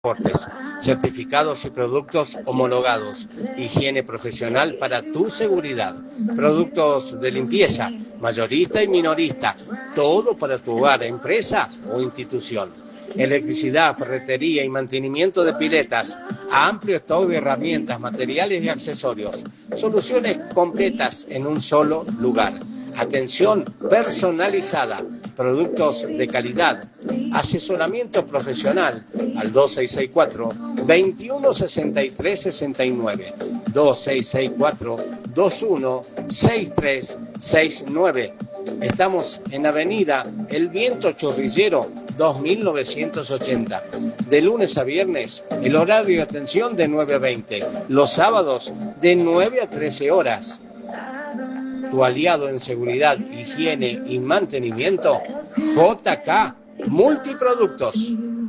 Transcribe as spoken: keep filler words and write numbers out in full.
Transportes, certificados y productos homologados, higiene profesional para tu seguridad, productos de limpieza, mayorista y minorista, todo para tu hogar, empresa o institución. Electricidad, ferretería y mantenimiento de piletas, amplio stock de herramientas, materiales y accesorios, soluciones completas en un solo lugar. Atención personalizada, productos de calidad, asesoramiento profesional al dos seis seis cuatro, veintiuno sesenta y tres sesenta y nueve, dos seis seis cuatro, veintiuno sesenta y tres sesenta y nueve. Estamos en Avenida El Viento Chorrillero dos mil novecientos ochenta. De lunes a viernes, el horario de atención de nueve a veinte. Los sábados de nueve a trece horas. Tu aliado en seguridad, higiene y mantenimiento, J K Multiproductos.